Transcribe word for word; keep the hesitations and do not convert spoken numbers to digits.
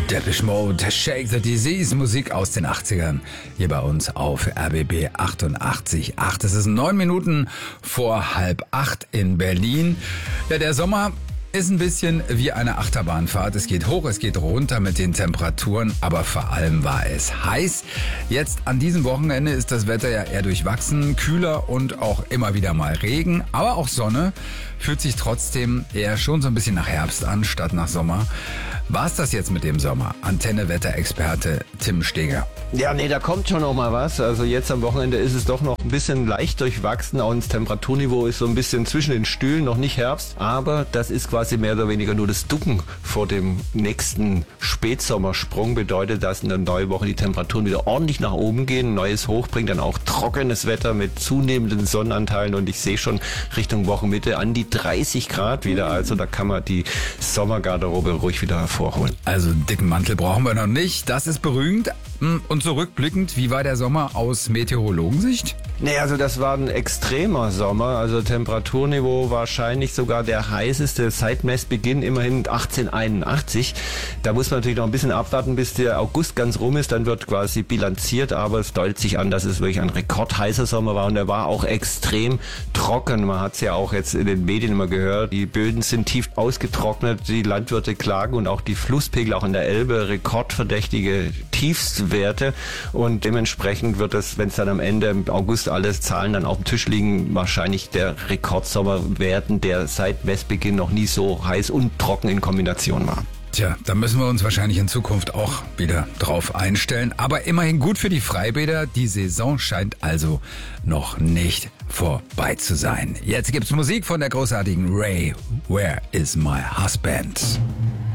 Depeche Mode, Shake the Disease, Musik aus den achtzigern, hier bei uns auf R B B achtundachtzig Komma acht. Es ist neun Minuten vor halb acht in Berlin. Ja, der Sommer ist ein bisschen wie eine Achterbahnfahrt. Es geht hoch, es geht runter mit den Temperaturen, aber vor allem war es heiß. Jetzt an diesem Wochenende ist das Wetter ja eher durchwachsen, kühler und auch immer wieder mal Regen, aber auch Sonne. Fühlt sich trotzdem eher schon so ein bisschen nach Herbst an, statt nach Sommer. War's das jetzt mit dem Sommer? Antenne-Wetterexperte Tim Steger. Ja, nee, da kommt schon noch mal was. Also jetzt am Wochenende ist es doch noch ein bisschen leicht durchwachsen. Auch das Temperaturniveau ist so ein bisschen zwischen den Stühlen, noch nicht Herbst. Aber das ist quasi mehr oder weniger nur das Ducken vor dem nächsten Spätsommersprung. Bedeutet, dass in der neuen Woche die Temperaturen wieder ordentlich nach oben gehen. Ein neues Hoch bringt dann auch trockenes Wetter mit zunehmenden Sonnenanteilen. Und ich sehe schon Richtung Wochenmitte an die dreißig Grad wieder. Also da kann man die Sommergarderobe ruhig wieder hervorholen. Also einen dicken Mantel brauchen wir noch nicht. Das ist beruhigend. Und zurückblickend, wie war der Sommer aus Meteorologensicht? Nee, also das war ein extremer Sommer, also Temperaturniveau wahrscheinlich sogar der heißeste seit Messbeginn, immerhin achtzehnhunderteinundachtzig. Da muss man natürlich noch ein bisschen abwarten, bis der August ganz rum ist, dann wird quasi bilanziert, aber es deutet sich an, dass es wirklich ein rekordheißer Sommer war und er war auch extrem trocken. Man hat es ja auch jetzt in den Medien immer gehört, die Böden sind tief ausgetrocknet, die Landwirte klagen und auch die Flusspegel, auch in der Elbe, rekordverdächtige Tiefstwerte und dementsprechend wird es, wenn es dann am Ende im August alle Zahlen dann auf dem Tisch liegen, wahrscheinlich der Rekordsommer werden, der seit Messbeginn noch nie so heiß und trocken in Kombination war. Tja, da müssen wir uns wahrscheinlich in Zukunft auch wieder drauf einstellen. Aber immerhin gut für die Freibäder. Die Saison scheint also noch nicht vorbei zu sein. Jetzt gibt's Musik von der großartigen Ray. Where is my husband?